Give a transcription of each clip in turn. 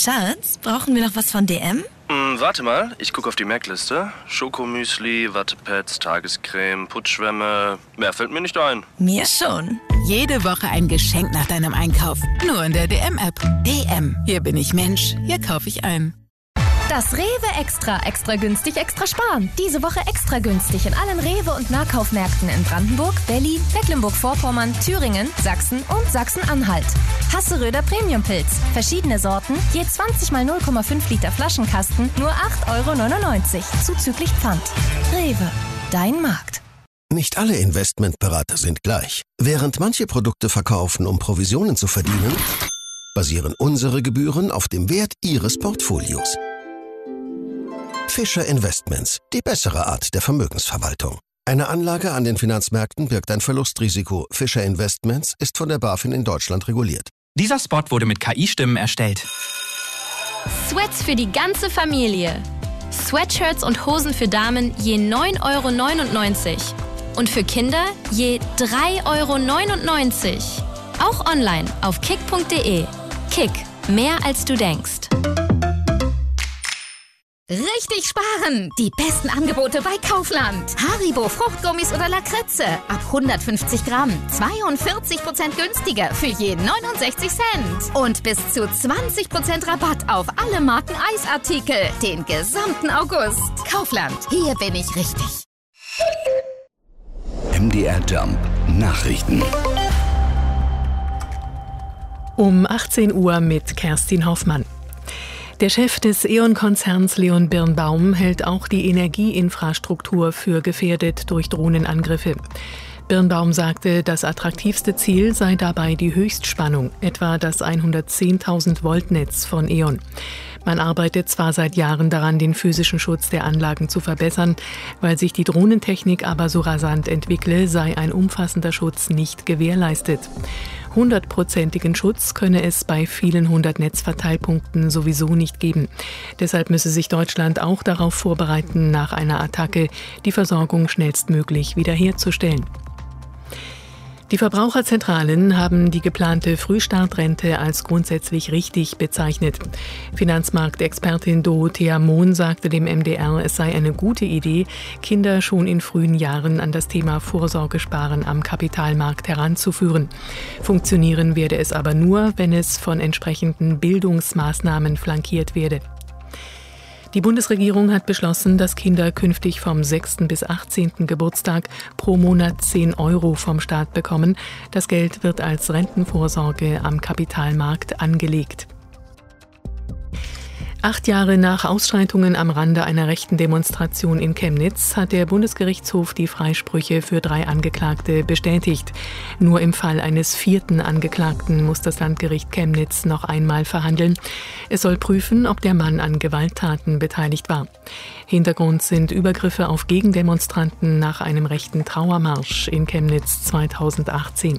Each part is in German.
Schatz, brauchen wir noch was von DM? Warte mal, ich gucke auf die Merkliste. Schokomüsli, Wattepads, Tagescreme, Putzschwämme. Mehr fällt mir nicht ein. Mir schon. Jede Woche ein Geschenk nach deinem Einkauf. Nur in der DM-App. DM. Hier bin ich Mensch. Hier kaufe ich ein. Das Rewe Extra. Extra günstig, extra sparen. Diese Woche extra günstig in allen Rewe- und Nahkaufmärkten in Brandenburg, Berlin, Mecklenburg-Vorpommern, Thüringen, Sachsen und Sachsen-Anhalt. Hasseröder Premiumpilz. Verschiedene Sorten, je 20 mal 0,5 Liter Flaschenkasten, nur 8,99 € zuzüglich Pfand. Rewe, dein Markt. Nicht alle Investmentberater sind gleich. Während manche Produkte verkaufen, um Provisionen zu verdienen, basieren unsere Gebühren auf dem Wert Ihres Portfolios. Fischer Investments, die bessere Art der Vermögensverwaltung. Eine Anlage an den Finanzmärkten birgt ein Verlustrisiko. Fischer Investments ist von der BaFin in Deutschland reguliert. Dieser Spot wurde mit KI-Stimmen erstellt. Sweats für die ganze Familie. Sweatshirts und Hosen für Damen je 9,99 € und für Kinder je 3,99 €. Auch online auf kick.de. Kick, mehr als du denkst. Richtig sparen! Die besten Angebote bei Kaufland. Haribo Fruchtgummis oder Lakritze. Ab 150 Gramm. 42% günstiger für je 69 Cent. Und bis zu 20% Rabatt auf alle Marken Eisartikel. Den gesamten August. Kaufland. Hier bin ich richtig. MDR Jump. Nachrichten. Um 18 Uhr mit Kerstin Hoffmann. Der Chef des E.ON-Konzerns Leon Birnbaum hält auch die Energieinfrastruktur für gefährdet durch Drohnenangriffe. Birnbaum sagte, das attraktivste Ziel sei dabei die Höchstspannung, etwa das 110.000-Volt-Netz von E.ON. Man arbeitet zwar seit Jahren daran, den physischen Schutz der Anlagen zu verbessern, weil sich die Drohnentechnik aber so rasant entwickle, sei ein umfassender Schutz nicht gewährleistet. 100%igen Schutz könne es bei vielen 100 Netzverteilpunkten sowieso nicht geben. Deshalb müsse sich Deutschland auch darauf vorbereiten, nach einer Attacke die Versorgung schnellstmöglich wiederherzustellen. Die Verbraucherzentralen haben die geplante Frühstartrente als grundsätzlich richtig bezeichnet. Finanzmarktexpertin Dorothea Mohn sagte dem MDR, es sei eine gute Idee, Kinder schon in frühen Jahren an das Thema Vorsorgesparen am Kapitalmarkt heranzuführen. Funktionieren werde es aber nur, wenn es von entsprechenden Bildungsmaßnahmen flankiert werde. Die Bundesregierung hat beschlossen, dass Kinder künftig vom 6. bis 18. Geburtstag pro Monat 10 € vom Staat bekommen. Das Geld wird als Rentenvorsorge am Kapitalmarkt angelegt. 8 Jahre nach Ausschreitungen am Rande einer rechten Demonstration in Chemnitz hat der Bundesgerichtshof die Freisprüche für 3 Angeklagte bestätigt. Nur im Fall eines 4. Angeklagten muss das Landgericht Chemnitz noch einmal verhandeln. Es soll prüfen, ob der Mann an Gewalttaten beteiligt war. Hintergrund sind Übergriffe auf Gegendemonstranten nach einem rechten Trauermarsch in Chemnitz 2018.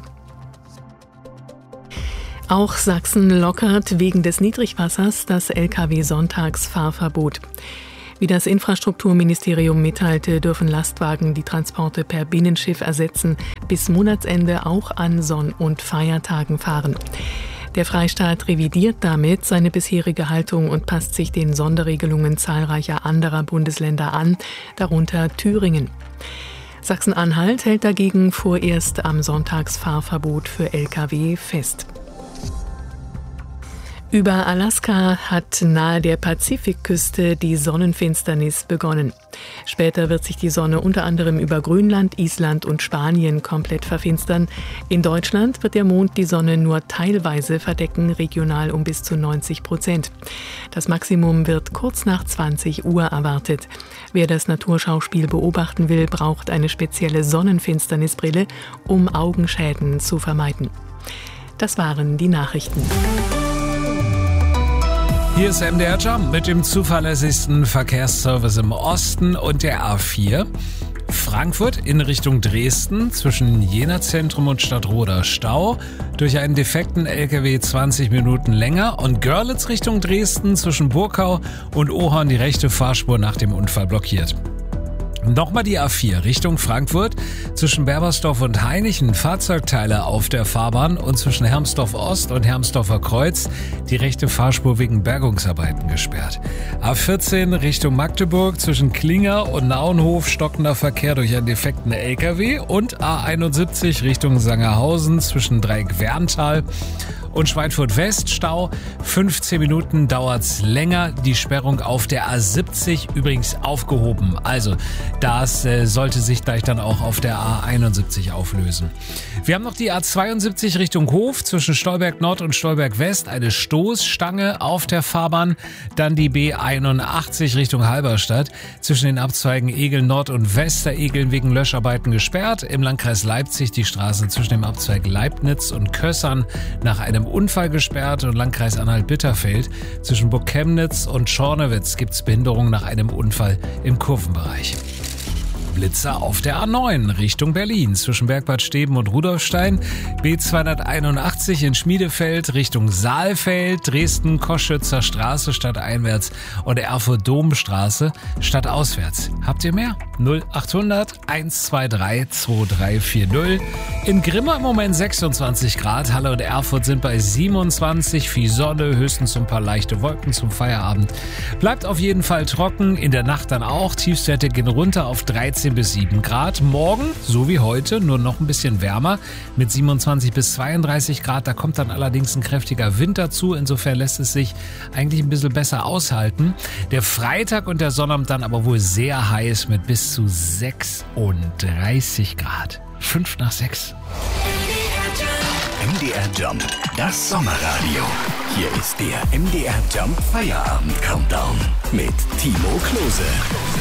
Auch Sachsen lockert wegen des Niedrigwassers das Lkw-Sonntagsfahrverbot. Wie das Infrastrukturministerium mitteilte, dürfen Lastwagen die Transporte per Binnenschiff ersetzen, bis Monatsende auch an Sonn- und Feiertagen fahren. Der Freistaat revidiert damit seine bisherige Haltung und passt sich den Sonderregelungen zahlreicher anderer Bundesländer an, darunter Thüringen. Sachsen-Anhalt hält dagegen vorerst am Sonntagsfahrverbot für Lkw fest. Über Alaska hat nahe der Pazifikküste die Sonnenfinsternis begonnen. Später wird sich die Sonne unter anderem über Grönland, Island und Spanien komplett verfinstern. In Deutschland wird der Mond die Sonne nur teilweise verdecken, regional um bis zu 90%. Das Maximum wird kurz nach 20 Uhr erwartet. Wer das Naturschauspiel beobachten will, braucht eine spezielle Sonnenfinsternisbrille, um Augenschäden zu vermeiden. Das waren die Nachrichten. Hier ist MDR Jump mit dem zuverlässigsten Verkehrsservice im Osten und der A4. Frankfurt in Richtung Dresden zwischen Jena-Zentrum und Stadtroda Stau. Durch einen defekten LKW 20 Minuten länger. Und Görlitz Richtung Dresden zwischen Burkau und Ohorn die rechte Fahrspur nach dem Unfall blockiert. Nochmal die A4 Richtung Frankfurt. Zwischen Berbersdorf und Hainichen Fahrzeugteile auf der Fahrbahn und zwischen Hermsdorf Ost und Hermsdorfer Kreuz die rechte Fahrspur wegen Bergungsarbeiten gesperrt. A14 Richtung Magdeburg zwischen Klinger und Nauenhof stockender Verkehr durch einen defekten LKW und A71 Richtung Sangerhausen zwischen Dreieck-Werntal und Schweinfurt West Stau. 15 Minuten dauert's länger. Die Sperrung auf der A70 übrigens aufgehoben. Also das sollte sich gleich dann auch auf der A71 auflösen. Wir haben noch die A72 Richtung Hof zwischen Stolberg Nord und Stolberg West. Eine Stoßstange auf der Fahrbahn. Dann die B81 Richtung Halberstadt. Zwischen den Abzweigen Egeln Nord und Westeregeln wegen Löscharbeiten gesperrt. Im Landkreis Leipzig die Straße zwischen dem Abzweig Leibnitz und Kössern nach einem Unfall gesperrt und Landkreis Anhalt-Bitterfeld. Zwischen Burg Chemnitz und Schornewitz gibt es Behinderung nach einem Unfall im Kurvenbereich. Blitzer auf der A9 Richtung Berlin zwischen Bergbad Steben und Rudolfstein, B281 in Schmiedefeld Richtung Saalfeld, Dresden Koschützer Straße stadteinwärts und Erfurt-Domstraße stadtauswärts. Habt ihr mehr? 0800 123 2340. In Grimma im Moment 26 Grad, Halle und Erfurt sind bei 27, viel Sonne, höchstens ein paar leichte Wolken zum Feierabend. Bleibt auf jeden Fall trocken, in der Nacht dann auch, Tiefstwerte gehen runter auf 13 bis 7 Grad. Morgen, so wie heute, nur noch ein bisschen wärmer mit 27 bis 32 Grad. Da kommt dann allerdings ein kräftiger Wind dazu. Insofern lässt es sich eigentlich ein bisschen besser aushalten. Der Freitag und der Sonnabend dann aber wohl sehr heiß mit bis zu 36 Grad. 5 nach 6. MDR Jump, das Sommerradio. Hier ist der MDR Jump Feierabend Countdown mit Timo Klose.